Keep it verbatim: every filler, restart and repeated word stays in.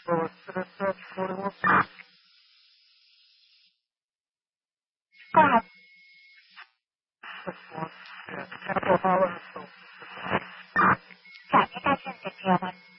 Well, it's it's that's forty-one. Go ahead. Six one. Yeah, Capital Holler. So Yeah, you guys can take care of it.